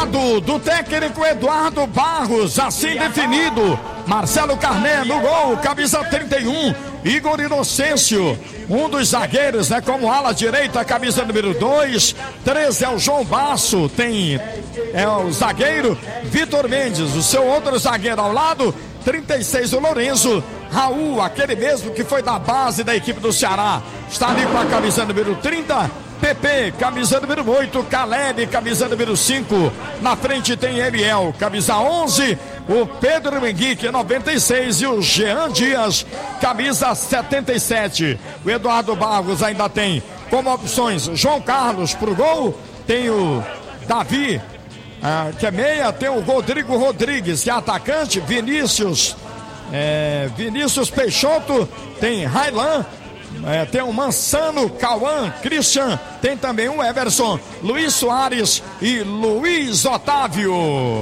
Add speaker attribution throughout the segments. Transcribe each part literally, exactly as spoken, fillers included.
Speaker 1: comando do técnico Eduardo Barros, assim definido. Marcelo Carné no gol, camisa trinta e um. Igor Inocêncio, um dos zagueiros, né? Como ala direita, camisa número dois. treze é o João Basso, tem é o zagueiro Vitor Mendes, o seu outro zagueiro ao lado. trinta e seis o Lourenço. Raul, aquele mesmo que foi da base da equipe do Ceará, está ali com a camisa número trinta. Pepe, camisa número oito. Caleb, camisa número cinco. Na frente tem Eliel, camisa onze. O Pedro Henrique, noventa e seis. E o Jean Dias, camisa setenta e sete. O Eduardo Barros ainda tem como opções João Carlos pro gol. Tem o Davi, ah, que é meia. Tem o Rodrigo Rodrigues, que é atacante. Vinícius, é, Vinícius Peixoto. Tem Railan. É, tem o Mansano, Cauã, Christian, tem também o Everson, Luiz Soares e Luiz Otávio.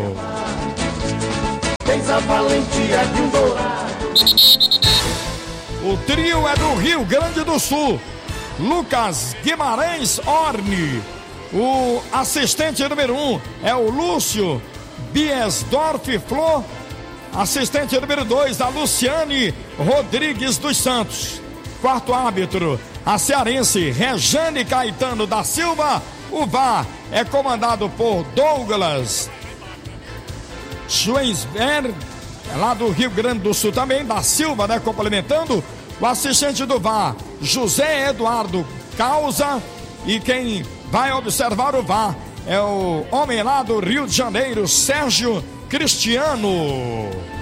Speaker 1: O trio é do Rio Grande do Sul. Lucas Guimarães Orne. O assistente número um é o Lúcio Biesdorf Flor. Assistente número dois, a Luciane Rodrigues dos Santos. Quarto árbitro, a cearense Rejane Caetano da Silva. O V A R é comandado por Douglas Schwensberg, lá do Rio Grande do Sul também, da Silva, né? Complementando. O assistente do V A R, José Eduardo Causa. E quem vai observar o V A R é o homem lá do Rio de Janeiro, Sérgio Cristiano.